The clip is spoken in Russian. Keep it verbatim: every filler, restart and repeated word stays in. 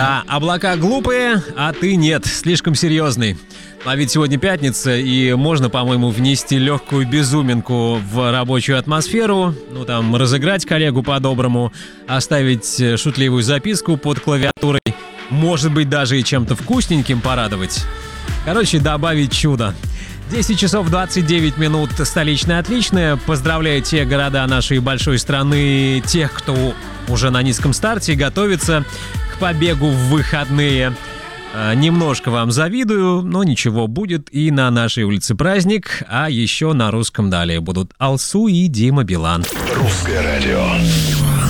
Да, облака глупые, а ты нет, слишком серьезный. А ведь сегодня пятница, и можно, по-моему, внести легкую безуминку в рабочую атмосферу. Ну, там, разыграть коллегу по-доброму, оставить шутливую записку под клавиатурой. Может быть, даже и чем-то вкусненьким порадовать. Короче, добавить чудо. десять часов двадцать девять минут, столичная отличная. Поздравляю те города нашей большой страны, тех, кто уже на низком старте готовится к побегу в выходные. Немножко вам завидую, но ничего, будет и на нашей улице праздник, а еще на русском далее будут Алсу и Дима Билан. Русское радио.